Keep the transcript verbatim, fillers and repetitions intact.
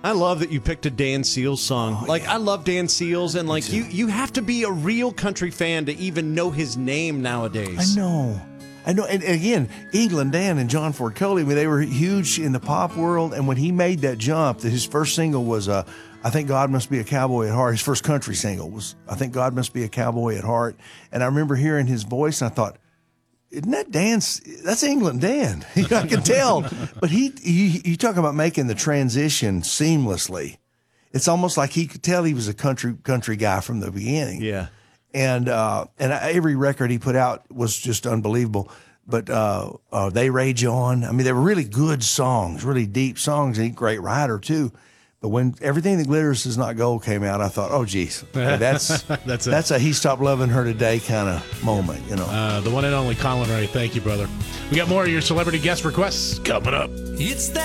I love that you picked a Dan Seals song. Oh, like, yeah. I love Dan Seals, and like you, you have to be a real country fan to even know his name nowadays. I know. I know. And again, England Dan and John Ford Coley, I mean, they were huge in the pop world. And when he made that jump, his first single was, uh, I Think God Must Be a Cowboy at Heart. His first country single was, I Think God Must Be a Cowboy at Heart. And I remember hearing his voice, and I thought, isn't that Dan? That's England Dan. I can tell. But he, he, you talk about making the transition seamlessly. It's almost like he could tell he was a country country guy from the beginning. Yeah. And uh, and every record he put out was just unbelievable. But uh, uh, They Rage On. I mean, they were really good songs, really deep songs. He's a great writer, too. But when Everything That Glitters Is Not Gold came out, I thought, oh, geez, okay, that's That's it. that's a He Stopped Loving Her Today kind of moment, you know. Uh, the one and only Colin Ray. Thank you, brother. We got more of your celebrity guest requests coming up. It's that